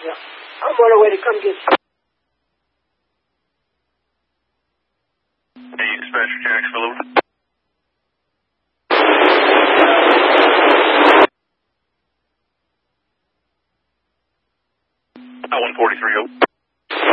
Yeah. I'm on the way to come get you. Hey, Dispatcher Jacksonville, over. 143.